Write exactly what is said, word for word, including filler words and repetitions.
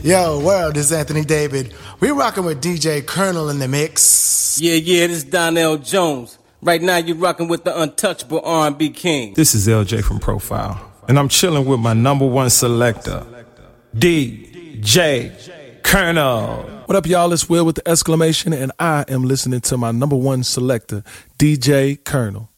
Yo, world, this is Anthony David. We're rocking with D J Colonel in the mix. Yeah, yeah, this is Donnell Jones. Right now you're rocking with the untouchable R and B king. This is L J from Profile, and I'm chilling with my number one selector, D J Colonel. What up, y'all? It's Will with the exclamation, and I am listening to my number one selector, D J Colonel.